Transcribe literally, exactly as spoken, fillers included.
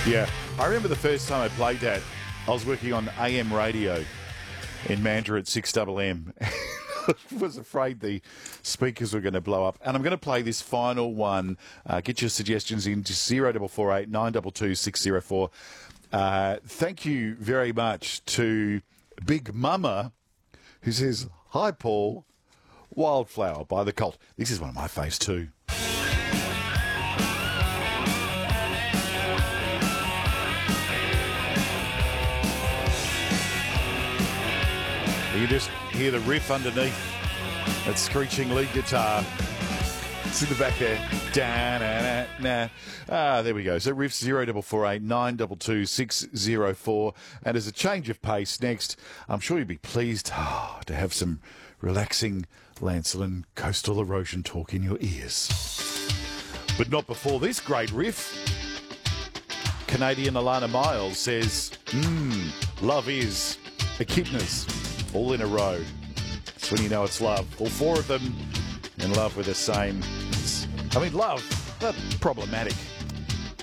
Yeah, I remember the first time I played that, I was working on A M radio in Mandurah at six M M. I was afraid the speakers were going to blow up. And I'm going to play this final one. Uh, get your suggestions in to zero four four eight nine two two six zero four. Uh, thank you very much to Big Mama, who says, "Hi, Paul. Wildflower by The Cult." This is one of my faves too. You just hear the riff underneath. That screeching lead guitar. It's in the back there. Da-na-na-na. Ah, there we go. So riff zero four four eight nine two two six zero four. And as a change of pace next, I'm sure you'd be pleased oh, to have some relaxing Lancelin coastal erosion talk in your ears. But not before this great riff. Canadian Alana Miles says, mmm, love is echidnas. All in a row. That's when you know it's love. All four of them in love with the same. I mean, love, but problematic.